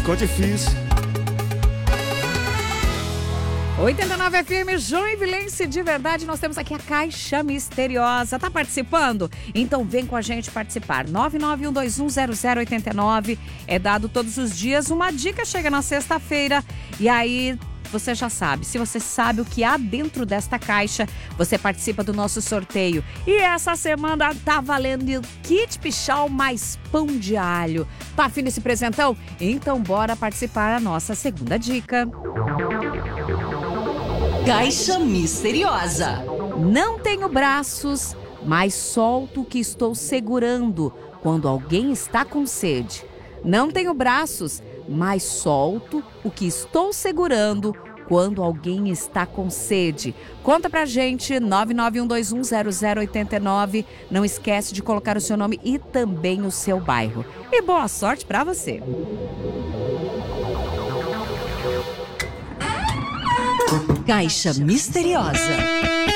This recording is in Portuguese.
ficou difícil. 89 FM Joinvilense de verdade, nós temos aqui a Caixa Misteriosa. Tá participando? Então vem com a gente participar. 991210089 é dado todos os dias. Uma dica chega na sexta-feira e aí você já sabe. Se você sabe o que há dentro desta caixa, você participa do nosso sorteio. E essa semana tá valendo kit pichau mais pão de alho. Tá afim desse presentão? Então bora participar da nossa segunda dica. Caixa Misteriosa. Não tenho braços, mas solto o que estou segurando quando alguém está com sede. Não tenho braços, mas solto o que estou segurando quando alguém está com sede. Conta pra gente, 991210089. Não esquece de colocar o seu nome e também o seu bairro. E boa sorte pra você. Caixa Misteriosa.